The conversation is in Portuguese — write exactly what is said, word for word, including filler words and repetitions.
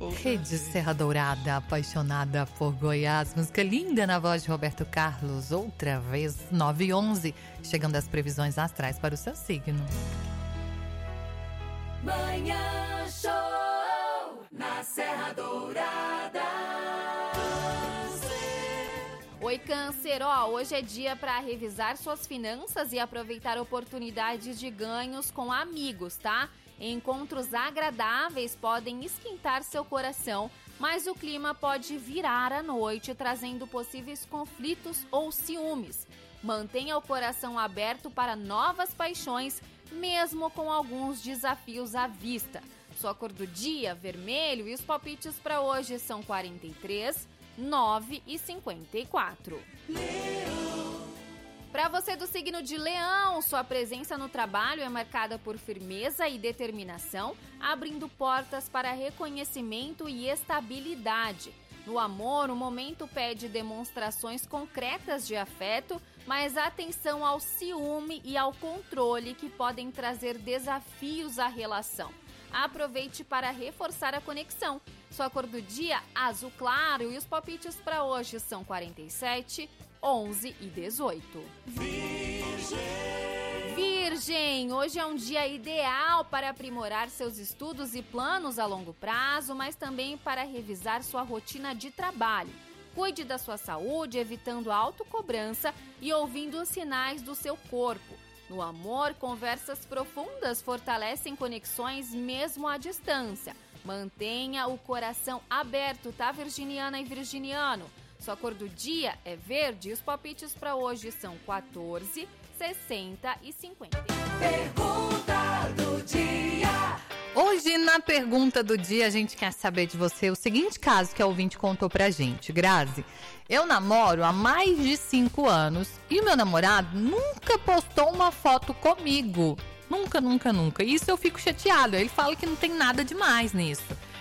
Rede Serra Dourada, apaixonada por Goiás. Música linda na voz de Roberto Carlos. Outra vez, nove e onze. Chegando as previsões astrais para o seu signo. Manhã Show na Serra Dourada. Oi, Câncer, ó, hoje é dia para revisar suas finanças e aproveitar oportunidades de ganhos com amigos, tá? Encontros agradáveis podem esquentar seu coração, mas o clima pode virar à noite, trazendo possíveis conflitos ou ciúmes. Mantenha o coração aberto para novas paixões, mesmo com alguns desafios à vista. Sua cor do dia, vermelho, e os palpites para hoje são quarenta e três, nove e cinquenta e quatro. Para você do signo de Leão, sua presença no trabalho é marcada por firmeza e determinação, abrindo portas para reconhecimento e estabilidade. No amor, o momento pede demonstrações concretas de afeto, mas atenção ao ciúme e ao controle que podem trazer desafios à relação. Aproveite para reforçar a conexão. Sua cor do dia, azul claro, e os palpites para hoje são quarenta e sete, onze e dezoito. Virgem. Virgem, hoje é um dia ideal para aprimorar seus estudos e planos a longo prazo, mas também para revisar sua rotina de trabalho. Cuide da sua saúde, evitando a autocobrança e ouvindo os sinais do seu corpo. No amor, conversas profundas fortalecem conexões mesmo à distância. Mantenha o coração aberto, tá, virginiana e virginiano? Sua cor do dia é verde e os palpites para hoje são quatorze, sessenta e cinquenta. Pergunta do dia. Hoje, na pergunta do dia, a gente quer saber de você o seguinte caso que a ouvinte contou pra gente. Grazi, eu namoro há mais de cinco anos e o meu namorado nunca postou uma foto comigo. Nunca, nunca, nunca. Isso eu fico chateado. Ele fala que não tem nada demais nisso.